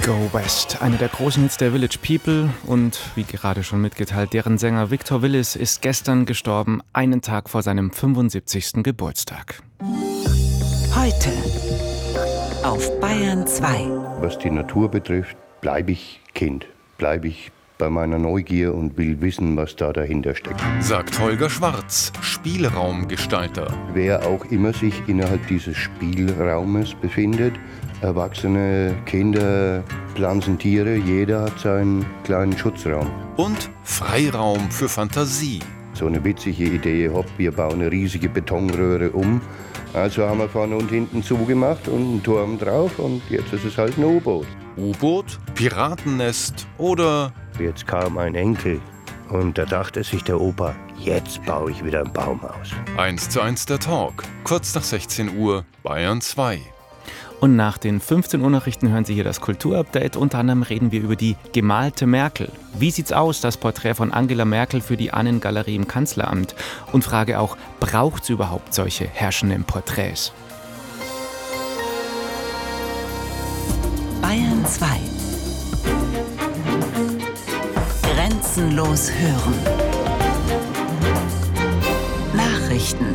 Go West, einer der großen Hits der Village People und, wie gerade schon mitgeteilt, deren Sänger Victor Willis ist gestern gestorben, einen Tag vor seinem 75. Geburtstag. Heute auf Bayern 2. Was die Natur betrifft, bleibe ich Kind, bleibe ich bei meiner Neugier und will wissen, was da dahinter steckt. Sagt Holger Schwarz, Spielraumgestalter. Wer auch immer sich innerhalb dieses Spielraumes befindet, Erwachsene, Kinder, Pflanzen, Tiere, jeder hat seinen kleinen Schutzraum. Und Freiraum für Fantasie. So eine witzige Idee, wir bauen eine riesige Betonröhre um. Also haben wir vorne und hinten zugemacht und einen Turm drauf und jetzt ist es halt ein U-Boot. U-Boot, Piratennest oder... Jetzt kam ein Enkel und da dachte sich der Opa, jetzt baue ich wieder ein Baumhaus. 1:1 der Talk, kurz nach 16 Uhr, Bayern 2. Und nach den 15 Uhr Nachrichten hören Sie hier das Kulturupdate. Unter anderem reden wir über die gemalte Merkel. Wie sieht's aus, das Porträt von Angela Merkel für die Annengalerie im Kanzleramt? Und frage auch, braucht's überhaupt solche herrschenden Porträts? Bayern 2. Grenzenlos hören. Nachrichten.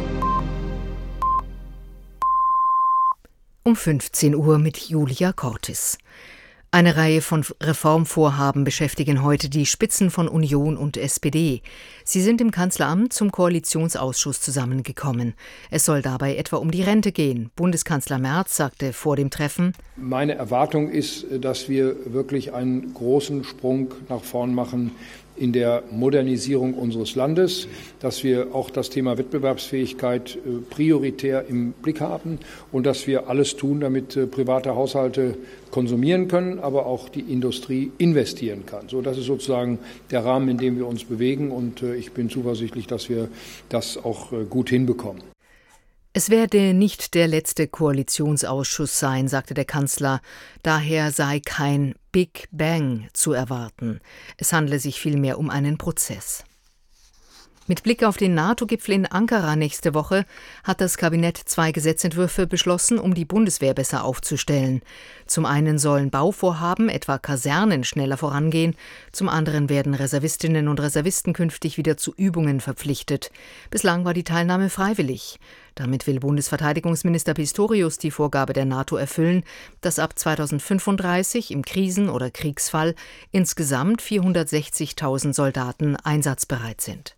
Um 15 Uhr mit Julia Cortis. Eine Reihe von Reformvorhaben beschäftigen heute die Spitzen von Union und SPD. Sie sind im Kanzleramt zum Koalitionsausschuss zusammengekommen. Es soll dabei etwa um die Rente gehen. Bundeskanzler Merz sagte vor dem Treffen: Meine Erwartung ist, dass wir wirklich einen großen Sprung nach vorn machen in der Modernisierung unseres Landes, dass wir auch das Thema Wettbewerbsfähigkeit prioritär im Blick haben und dass wir alles tun, damit private Haushalte konsumieren können, aber auch die Industrie investieren kann. So, das ist sozusagen der Rahmen, in dem wir uns bewegen, und ich bin zuversichtlich, dass wir das auch gut hinbekommen. Es werde nicht der letzte Koalitionsausschuss sein, sagte der Kanzler. Daher sei kein Big Bang zu erwarten. Es handle sich vielmehr um einen Prozess. Mit Blick auf den NATO-Gipfel in Ankara nächste Woche hat das Kabinett 2 Gesetzentwürfe beschlossen, um die Bundeswehr besser aufzustellen. Zum einen sollen Bauvorhaben, etwa Kasernen, schneller vorangehen. Zum anderen werden Reservistinnen und Reservisten künftig wieder zu Übungen verpflichtet. Bislang war die Teilnahme freiwillig. Damit will Bundesverteidigungsminister Pistorius die Vorgabe der NATO erfüllen, dass ab 2035 im Krisen- oder Kriegsfall insgesamt 460.000 Soldaten einsatzbereit sind.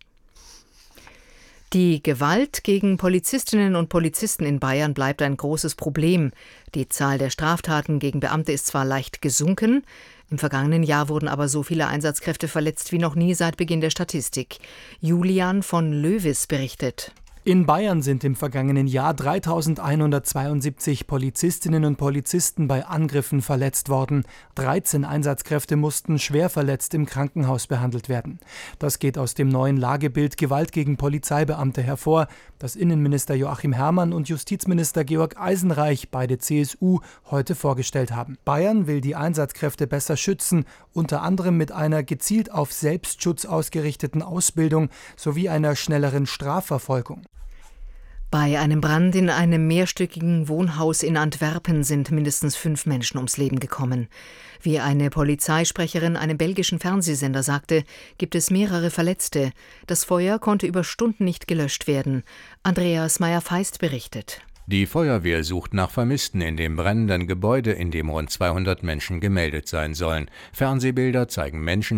Die Gewalt gegen Polizistinnen und Polizisten in Bayern bleibt ein großes Problem. Die Zahl der Straftaten gegen Beamte ist zwar leicht gesunken, im vergangenen Jahr wurden aber so viele Einsatzkräfte verletzt wie noch nie seit Beginn der Statistik. Julian von Löwis berichtet. In Bayern sind im vergangenen Jahr 3.172 Polizistinnen und Polizisten bei Angriffen verletzt worden. 13 Einsatzkräfte mussten schwer verletzt im Krankenhaus behandelt werden. Das geht aus dem neuen Lagebild Gewalt gegen Polizeibeamte hervor, das Innenminister Joachim Herrmann und Justizminister Georg Eisenreich, beide CSU, heute vorgestellt haben. Bayern will die Einsatzkräfte besser schützen, unter anderem mit einer gezielt auf Selbstschutz ausgerichteten Ausbildung sowie einer schnelleren Strafverfolgung. Bei einem Brand in einem mehrstöckigen Wohnhaus in Antwerpen sind mindestens 5 Menschen ums Leben gekommen. Wie eine Polizeisprecherin einem belgischen Fernsehsender sagte, gibt es mehrere Verletzte. Das Feuer konnte über Stunden nicht gelöscht werden. Andreas Meyer-Feist berichtet. Die Feuerwehr sucht nach Vermissten in dem brennenden Gebäude, in dem rund 200 Menschen gemeldet sein sollen. Fernsehbilder zeigen Menschen,